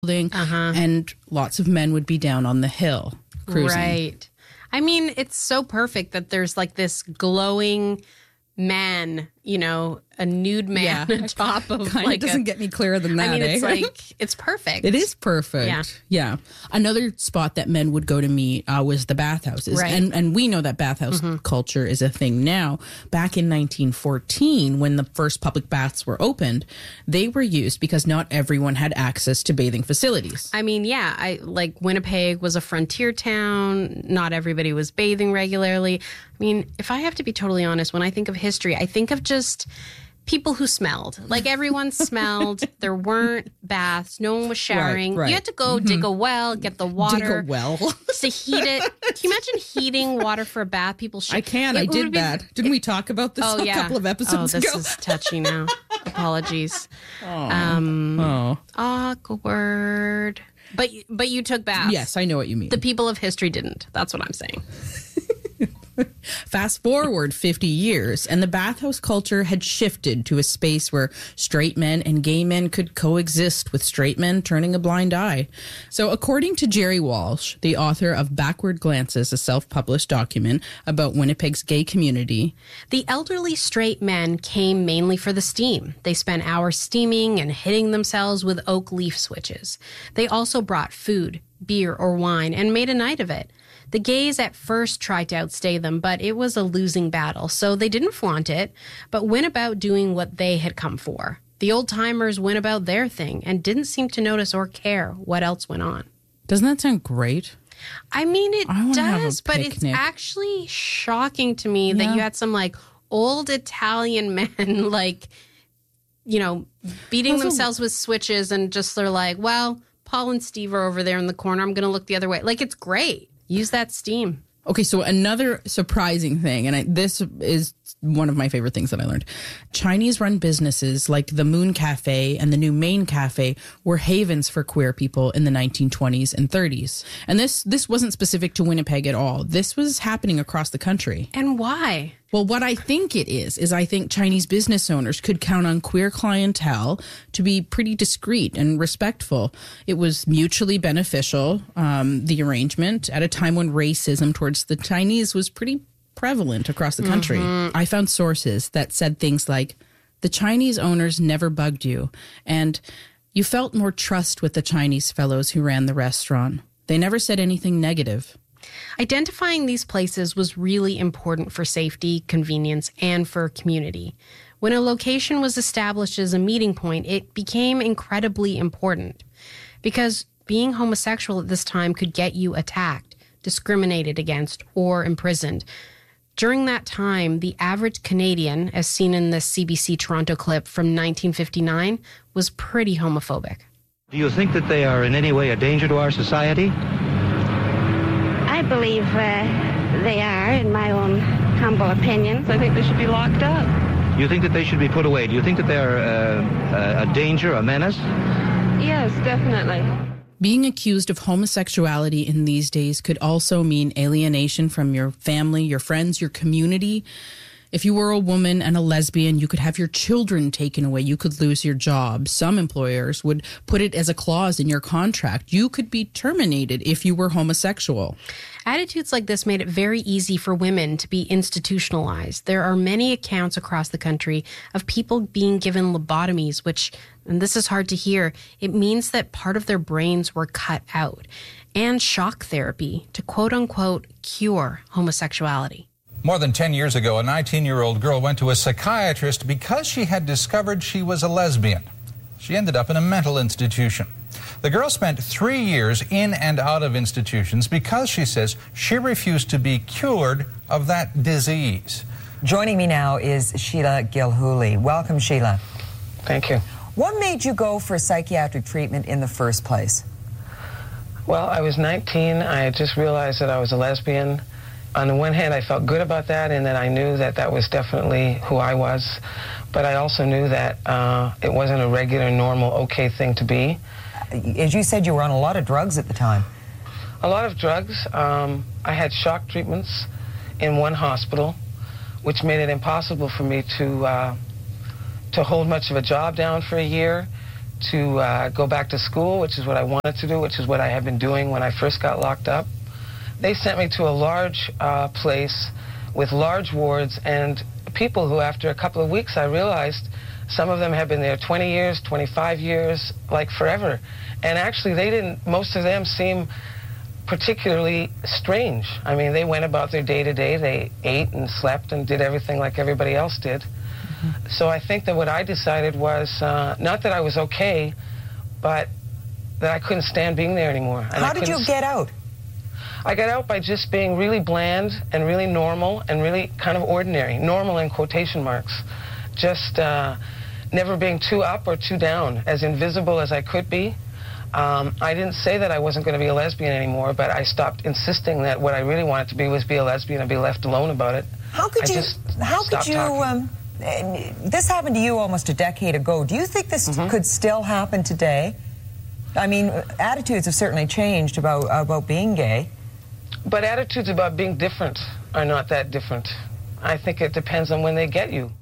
and lots of men would be down on the hill cruising. Right. I mean, it's so perfect that there's like this glowing man, you know, a nude man atop of Kind like of doesn't get any clearer than that. I mean, it's like, it's perfect. It is perfect. Yeah. Another spot that men would go to meet was the bathhouses. Right. And we know that bathhouse culture is a thing now. Back in 1914, when the first public baths were opened, they were used because not everyone had access to bathing facilities. I mean, I like Winnipeg was a frontier town. Not everybody was bathing regularly. I mean, if I have to be totally honest, when I think of history, I think of just people who smelled. Like everyone smelled. There weren't baths. No one was showering. Right. You had to go dig a well, get the water. Dig a well? To heat it. Can you imagine heating water for a bath? People should. I can. I did that. Didn't we talk about this a couple of episodes ago? Oh, this is touchy now. Apologies. Awkward. But you took baths. Yes, I know what you mean. The people of history didn't. That's what I'm saying. Fast forward 50 years, and the bathhouse culture had shifted to a space where straight men and gay men could coexist with straight men turning a blind eye. So according to Jerry Walsh, the author of Backward Glances, a self-published document about Winnipeg's gay community, the elderly straight men came mainly for the steam. They spent hours steaming and hitting themselves with oak leaf switches. They also brought food, beer, or wine and made a night of it. The gays at first tried to outstay them, but it was a losing battle, so they didn't flaunt it, but went about doing what they had come for. The old-timers went about their thing and didn't seem to notice or care what else went on. Doesn't that sound great? I mean, it does, but it's actually shocking to me that you had some, like, old Italian men, like, you know, beating themselves with switches and just they're like, well, Paul and Steve are over there in the corner. I'm going to look the other way. Like, it's great. Use that steam. Okay, so another surprising thing, and this is one of my favorite things that I learned. Chinese-run businesses like the Moon Cafe and the New Main Cafe were havens for queer people in the 1920s and 30s. And this wasn't specific to Winnipeg at all. This was happening across the country. And why? Well, what I think it is I think Chinese business owners could count on queer clientele to be pretty discreet and respectful. It was mutually beneficial, the arrangement, at a time when racism towards the Chinese was pretty prevalent across the country. I found sources that said things like, the Chinese owners never bugged you, and you felt more trust with the Chinese fellows who ran the restaurant. They never said anything negative. Identifying these places was really important for safety, convenience, and for community. When a location was established as a meeting point, it became incredibly important because being homosexual at this time could get you attacked, discriminated against, or imprisoned. During that time, the average Canadian, as seen in the CBC Toronto clip from 1959, was pretty homophobic. Do you think that they are in any way a danger to our society? I believe they are, in my own humble opinion. I think they should be locked up. You think that they should be put away? Do you think that they are a danger, a menace? Yes, definitely. Being accused of homosexuality in these days could also mean alienation from your family, your friends, your community. If you were a woman and a lesbian, you could have your children taken away. You could lose your job. Some employers would put it as a clause in your contract. You could be terminated if you were homosexual. Attitudes like this made it very easy for women to be institutionalized. There are many accounts across the country of people being given lobotomies, which, and this is hard to hear, it means that part of their brains were cut out, and shock therapy to quote-unquote cure homosexuality. More than 10 years ago, a 19-year-old girl went to a psychiatrist because she had discovered she was a lesbian. She ended up in a mental institution. The girl spent 3 years in and out of institutions because she says she refused to be cured of that disease. Joining me now is Sheila Gilhooly. Welcome, Sheila. Thank you. What made you go for psychiatric treatment in the first place? Well, I was 19. I had just realized that I was a lesbian. On the one hand, I felt good about that, and that I knew that that was definitely who I was. But I also knew that it wasn't a regular, normal, okay thing to be. As you said, you were on a lot of drugs at the time. A lot of drugs. I had shock treatments in one hospital, which made it impossible for me to hold much of a job down for a year. to go back to school, which is what I wanted to do, which is what I had been doing when I first got locked up. They sent me to a large place with large wards and people who, after a couple of weeks, I realized some of them had been there 20 years, 25 years, like forever. And actually, most of them seem particularly strange. I mean, they went about their day-to-day. They ate and slept and did everything like everybody else did. Mm-hmm. So I think that what I decided was, not that I was okay, but that I couldn't stand being there anymore. And How did you get out? I got out by just being really bland and really normal and really kind of ordinary. Normal in quotation marks. Just never being too up or too down, as invisible as I could be. I didn't say that I wasn't going to be a lesbian anymore, but I stopped insisting that what I really wanted to be was be a lesbian and be left alone about it. How could you, this happened to you almost a decade ago. Do you think this could still happen today? I mean, attitudes have certainly changed about being gay. But attitudes about being different are not that different. I think it depends on when they get you.